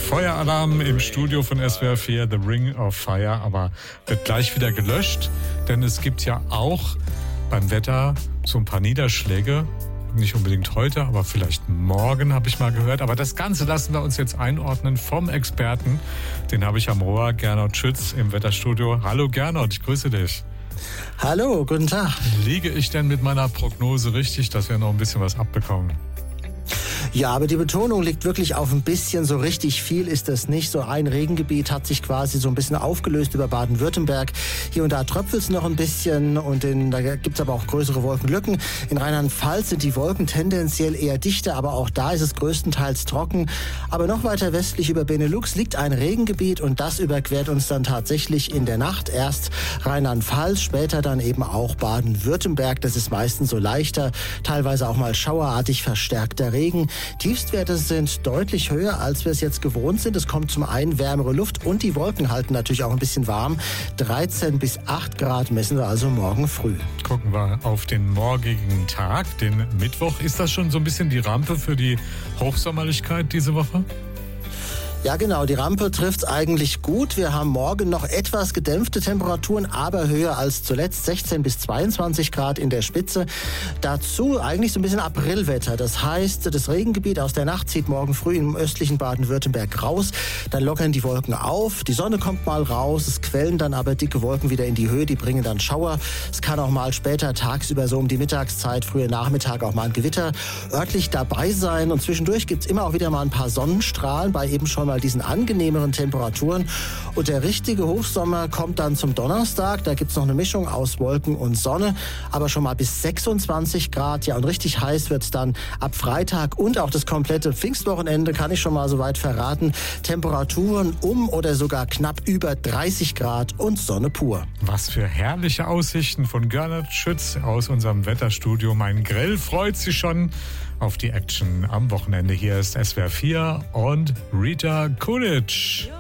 Feueralarm im Studio von SWR 4, The Ring of Fire, aber wird gleich wieder gelöscht, denn es gibt ja auch beim Wetter so ein paar Niederschläge. Nicht unbedingt heute, aber vielleicht morgen, habe ich mal gehört. Aber das Ganze lassen wir uns jetzt einordnen vom Experten. Den habe ich am Rohr, Gernot Schütz im Wetterstudio. Hallo Gernot, ich grüße dich. Hallo, guten Tag. Liege ich denn mit meiner Prognose richtig, dass wir noch ein bisschen was abbekommen? Ja, aber die Betonung liegt wirklich auf ein bisschen. So richtig viel ist das nicht. So ein Regengebiet hat sich quasi so ein bisschen aufgelöst über Baden-Württemberg. Hier und da tröpfelt es noch ein bisschen und da gibt es aber auch größere Wolkenlücken. In Rheinland-Pfalz sind die Wolken tendenziell eher dichter, aber auch da ist es größtenteils trocken. Aber noch weiter westlich über Benelux liegt ein Regengebiet und das überquert uns dann tatsächlich in der Nacht. Erst Rheinland-Pfalz, später dann eben auch Baden-Württemberg. Das ist meistens so leichter, teilweise auch mal schauerartig verstärkter Regen. Tiefstwerte sind deutlich höher, als wir es jetzt gewohnt sind. Es kommt zum einen wärmere Luft und die Wolken halten natürlich auch ein bisschen warm. 13 bis 8 Grad messen wir also morgen früh. Gucken wir auf den morgigen Tag, den Mittwoch. Ist das schon so ein bisschen die Rampe für die Hochsommerlichkeit diese Woche? Ja genau, die Rampe trifft's eigentlich gut. Wir haben morgen noch etwas gedämpfte Temperaturen, aber höher als zuletzt, 16 bis 22 Grad in der Spitze. Dazu eigentlich so ein bisschen Aprilwetter. Das heißt, das Regengebiet aus der Nacht zieht morgen früh im östlichen Baden-Württemberg raus. Dann lockern die Wolken auf, die Sonne kommt mal raus, es quellen dann aber dicke Wolken wieder in die Höhe, die bringen dann Schauer. Es kann auch mal später tagsüber so um die Mittagszeit, früher Nachmittag auch mal ein Gewitter örtlich dabei sein. Und zwischendurch gibt's immer auch wieder mal ein paar Sonnenstrahlen bei eben schon mal diesen angenehmeren Temperaturen. Und der richtige Hochsommer kommt dann zum Donnerstag. Da gibt's noch eine Mischung aus Wolken und Sonne, aber schon mal bis 26 Grad. Ja, und richtig heiß wird's dann ab Freitag und auch das komplette Pfingstwochenende, kann ich schon mal soweit verraten. Temperaturen um oder sogar knapp über 30 Grad und Sonne pur. Was für herrliche Aussichten von Gernot Schütz aus unserem Wetterstudio. Mein Grill freut sich schon auf die Action am Wochenende. Hier ist SWR 4 und Rita Coolidge.